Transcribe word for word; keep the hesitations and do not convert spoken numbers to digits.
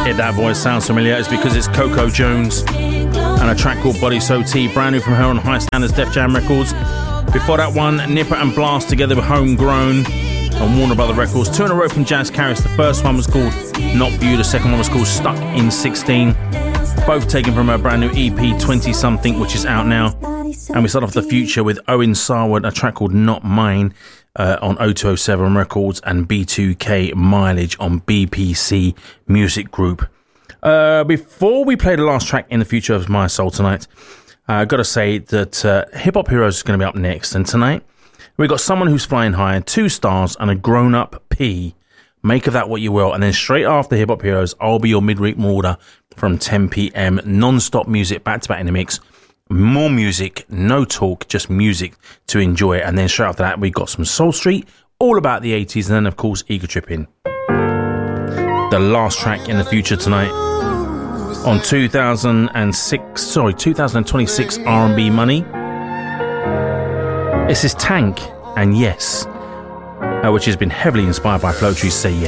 If that voice sounds familiar, it's because it's Coco Jones and a track called Body So T, brand new from her on High Standards Def Jam Records. Before that one, Nipper and Blast together with Homegrown on Warner Brother Records. Two in a row from Jazz Karis. The first one was called Not For You, the second one was called Stuck in sixteen. Both taken from her brand new E P twenty something, which is out now. And we start off the future with Owen Sarwood, a track called Not Mine uh, on O two oh seven Records, and B two K Mileage on B P C Music Group. Uh, before we play the last track in the future of My Soul tonight, I've uh, got to say that uh, Hip Hop Heroes is going to be up next. And tonight, we've got someone who's flying high, two stars, and a grown-up P. Make of that what you will. And then straight after Hip Hop Heroes, I'll be your midweek mortar from ten p.m. Non-stop music, back-to-back in the mix. More music, no talk, just music to enjoy. And then straight after that, we've got some Soul Street, all about the eighties, and then, of course, Ego Tripping. The last track in the future tonight on two thousand six, sorry, two thousand twenty-six R and B Money. This is Tank and Yes, uh, which has been heavily inspired by Flow Trees Say Yes.